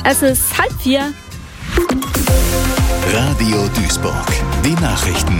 Es ist 3:30. Radio Duisburg. Die Nachrichten.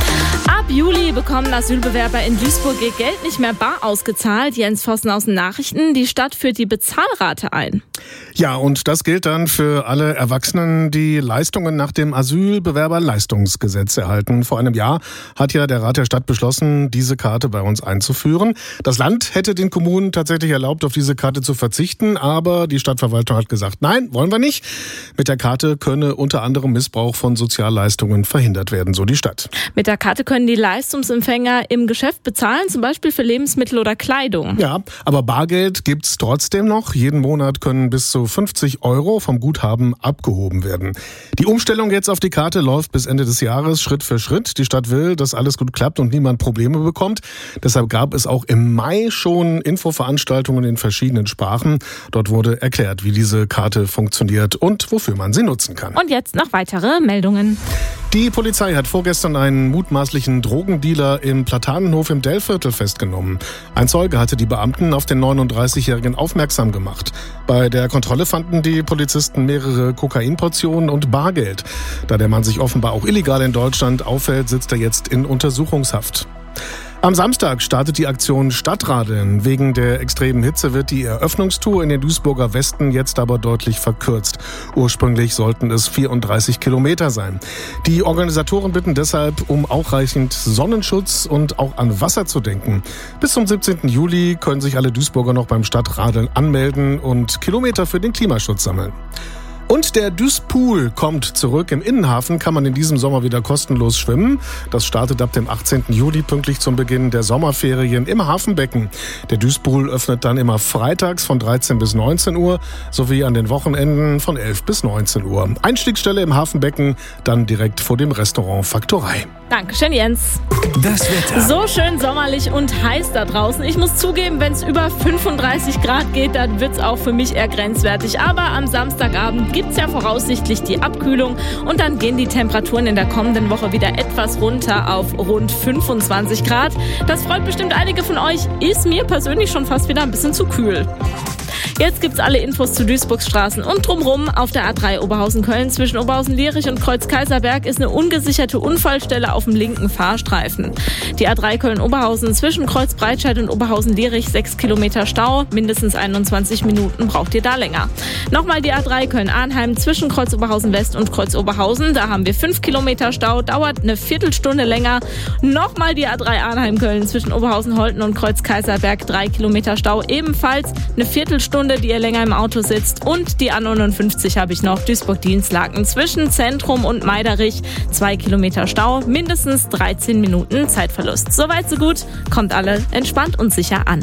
Ab Juli bekommen Asylbewerber in Duisburg ihr Geld nicht mehr bar ausgezahlt. Jens Vossen aus den Nachrichten. Die Stadt führt die Bezahlrate ein. Ja, und das gilt dann für alle Erwachsenen, die Leistungen nach dem Asylbewerberleistungsgesetz erhalten. Vor einem Jahr hat ja der Rat der Stadt beschlossen, diese Karte bei uns einzuführen. Das Land hätte den Kommunen tatsächlich erlaubt, auf diese Karte zu verzichten, aber die Stadtverwaltung hat gesagt, nein, wollen wir nicht. Mit der Karte könne unter anderem Missbrauch von Sozialleistungen verhindert werden, so die Stadt. Mit der Karte können die Leistungsempfänger im Geschäft bezahlen, zum Beispiel für Lebensmittel oder Kleidung. Ja, aber Bargeld gibt's trotzdem noch. Jeden Monat können bis zu 50 € vom Guthaben abgehoben werden. Die Umstellung jetzt auf die Karte läuft bis Ende des Jahres Schritt für Schritt. Die Stadt will, dass alles gut klappt und niemand Probleme bekommt. Deshalb gab es auch im Mai schon Infoveranstaltungen in verschiedenen Sprachen. Dort wurde erklärt, wie diese Karte funktioniert und wofür man sie nutzen kann. Und jetzt noch weitere Meldungen. Die Polizei hat vorgestern einen mutmaßlichen Drogendealer im Platanenhof im Dellviertel festgenommen. Ein Zeuge hatte die Beamten auf den 39-Jährigen aufmerksam gemacht. Bei der Kontrolle fanden die Polizisten mehrere Kokainportionen und Bargeld. Da der Mann sich offenbar auch illegal in Deutschland aufhält, sitzt er jetzt in Untersuchungshaft. Am Samstag startet die Aktion Stadtradeln. Wegen der extremen Hitze wird die Eröffnungstour in den Duisburger Westen jetzt aber deutlich verkürzt. Ursprünglich sollten es 34 Kilometer sein. Die Organisatoren bitten deshalb um ausreichend Sonnenschutz und auch an Wasser zu denken. Bis zum 17. Juli können sich alle Duisburger noch beim Stadtradeln anmelden und Kilometer für den Klimaschutz sammeln. Und der Duispool kommt zurück. Im Innenhafen kann man in diesem Sommer wieder kostenlos schwimmen. Das startet ab dem 18. Juli pünktlich zum Beginn der Sommerferien im Hafenbecken. Der Duispool öffnet dann immer freitags von 13 bis 19 Uhr sowie an den Wochenenden von 11 bis 19 Uhr. Einstiegsstelle im Hafenbecken, dann direkt vor dem Restaurant Faktorei. Dankeschön, Jens. Das Wetter. So schön sommerlich und heiß da draußen. Ich muss zugeben, wenn es über 35 Grad geht, dann wird es auch für mich eher grenzwertig. Aber am Samstagabend gibt es ja voraussichtlich die Abkühlung und dann gehen die Temperaturen in der kommenden Woche wieder etwas runter auf rund 25 Grad. Das freut bestimmt einige von euch, ist mir persönlich schon fast wieder ein bisschen zu kühl. Jetzt gibt's alle Infos zu Duisburgs Straßen und drumherum. Auf der A3 Oberhausen-Köln zwischen Oberhausen-Lierich und Kreuz-Kaiserberg ist eine ungesicherte Unfallstelle auf dem linken Fahrstreifen. Die A3 Köln-Oberhausen zwischen Kreuz-Breitscheid und Oberhausen-Lierich 6 Kilometer Stau. Mindestens 21 Minuten braucht ihr da länger. Nochmal die A3 Köln-Arnheim zwischen Kreuz-Oberhausen-West und Kreuz-Oberhausen. Da haben wir 5 Kilometer Stau, dauert eine Viertelstunde länger. Nochmal die A3 Arnheim-Köln zwischen Oberhausen-Holten und Kreuz-Kaiserberg 3 Kilometer Stau. Ebenfalls eine Viertelstunde, die ihr länger im Auto sitzt. Und die A59 habe ich noch, Duisburg-Dienstlaken zwischen Zentrum und Meiderich. 2 Kilometer Stau, mindestens 13 Minuten Zeitverlust. Soweit so gut, kommt alle entspannt und sicher an.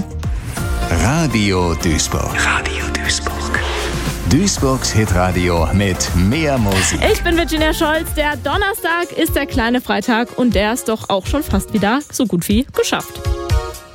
Radio Duisburg. Radio Duisburg. Duisburgs Hitradio mit mehr Musik. Ich bin Virginia Scholz. Der Donnerstag ist der kleine Freitag und der ist doch auch schon fast wieder so gut wie geschafft.